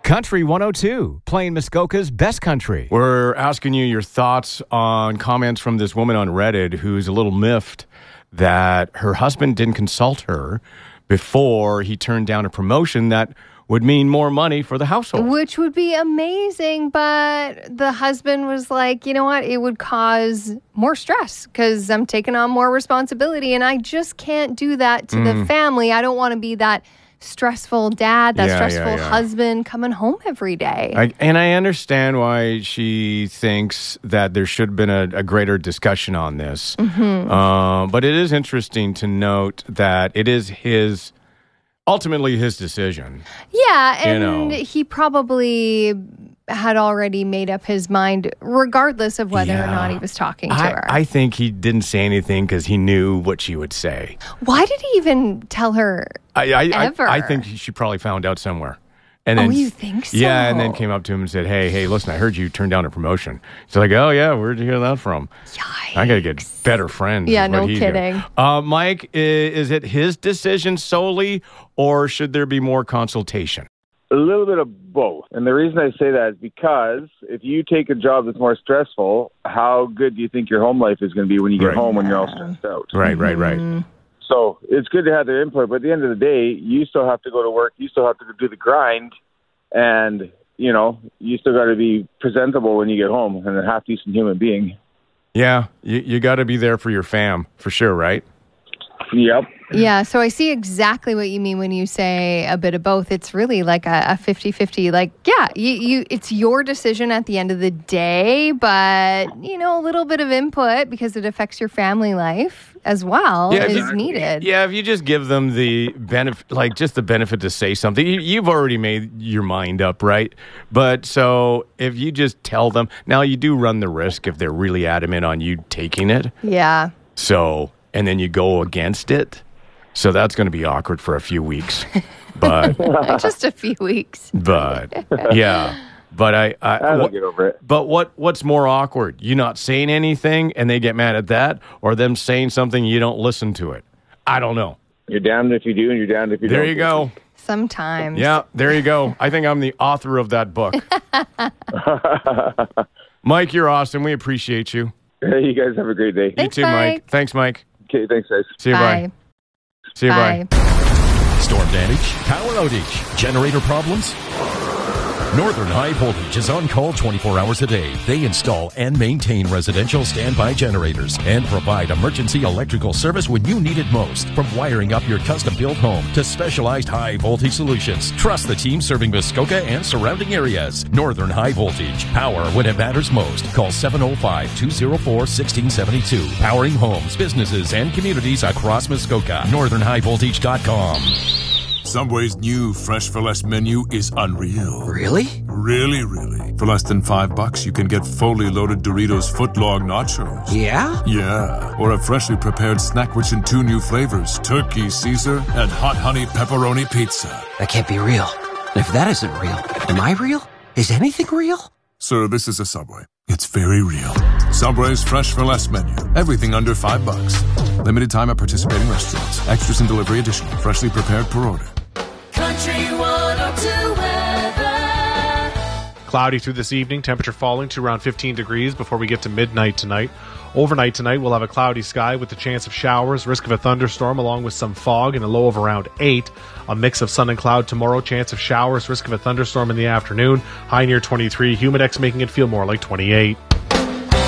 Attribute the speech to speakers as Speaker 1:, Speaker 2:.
Speaker 1: Country 102, playing Muskoka's best country. We're asking you your thoughts on comments from this woman on Reddit who's a little miffed that her husband didn't consult her before he turned down a promotion that would mean more money for the household.
Speaker 2: Which would be amazing, but the husband was like, you know what? It would cause more stress because I'm taking on more responsibility and I just can't do that to the family. I don't want to be that stressful dad, that stressful husband coming home every day.
Speaker 1: I understand why she thinks that there should have been a greater discussion on this. But it is interesting to note that it is ultimately his decision.
Speaker 2: Yeah, and he probably had already made up his mind regardless of whether or not he was talking to her.
Speaker 1: I think he didn't say anything because he knew what she would say.
Speaker 2: Why did he even tell her ever?
Speaker 1: I think she probably found out somewhere. And then,
Speaker 2: you think so?
Speaker 1: Yeah, and then came up to him and said, hey, listen, I heard you turned down a promotion. He's like, oh, yeah, where'd you hear that from?
Speaker 2: Yikes.
Speaker 1: I got to get better friends.
Speaker 2: Yeah, no kidding.
Speaker 1: Mike, is it his decision solely, or should there be more consultation?
Speaker 3: A little bit of both. And the reason I say that is because if you take a job that's more stressful, how good do you think your home life is going to be when you get home when you're all stressed out?
Speaker 1: Right.
Speaker 3: So it's good to have their input, but at the end of the day, you still have to go to work. You still have to do the grind. And, you still got to be presentable when you get home and a half-decent human being.
Speaker 1: Yeah, you got to be there for your fam, for sure, right?
Speaker 3: Yep.
Speaker 2: Yeah, so I see exactly what you mean when you say a bit of both. It's really like a 50-50. Like, yeah, it's your decision at the end of the day, but, a little bit of input because it affects your family life as well is needed.
Speaker 1: Yeah, if you just give them the benefit, just the benefit to say something, you've already made your mind up, right? But so if you just tell them, now you do run the risk if they're really adamant on you taking it.
Speaker 2: Yeah.
Speaker 1: So, and then you go against it. So that's going to be awkward for a few weeks, but
Speaker 2: just a few weeks.
Speaker 1: But yeah, but
Speaker 3: I'll get over it.
Speaker 1: But what's more awkward? You not saying anything and they get mad at that, or them saying something you don't listen to it? I don't know.
Speaker 3: You're damned if you do, and you're damned if you don't.
Speaker 1: There you go.
Speaker 2: Sometimes.
Speaker 1: Yeah, there you go. I think I'm the author of that book. Mike, you're awesome. We appreciate you.
Speaker 3: Hey, you guys have a great day.
Speaker 2: Thanks,
Speaker 1: you too,
Speaker 2: Mike.
Speaker 1: Mike. Thanks, Mike.
Speaker 3: Okay, thanks, guys.
Speaker 1: See you, bye. See you, bye.
Speaker 4: Storm damage, power outage, generator problems. Northern High Voltage is on call 24 hours a day. They install and maintain residential standby generators and provide emergency electrical service when you need it most. From wiring up your custom-built home to specialized high-voltage solutions, trust the team serving Muskoka and surrounding areas. Northern High Voltage. Power when it matters most. Call 705-204-1672. Powering homes, businesses, and communities across Muskoka. NorthernHighVoltage.com.
Speaker 5: Subway's new Fresh for Less menu is unreal.
Speaker 6: Really?
Speaker 5: Really. For less than $5, you can get fully loaded Doritos footlong nachos.
Speaker 6: Yeah?
Speaker 5: Yeah. Or a freshly prepared snack rich in 2 new flavors, Turkey Caesar and Hot Honey Pepperoni Pizza.
Speaker 6: That can't be real. If that isn't real, am I real? Is anything real?
Speaker 5: Sir, this is a Subway. It's very real. Subway's Fresh for Less menu. Everything under $5. Limited time at participating restaurants. Extras and delivery additional. Freshly prepared per order.
Speaker 7: Country 102 weather.
Speaker 8: Cloudy through this evening, temperature falling to around 15 degrees before we get to midnight tonight. Overnight tonight, we'll have a cloudy sky with the chance of showers, risk of a thunderstorm along with some fog and a low of around 8. A mix of sun and cloud tomorrow, chance of showers, risk of a thunderstorm in the afternoon, high near 23, Humidex making it feel more like 28.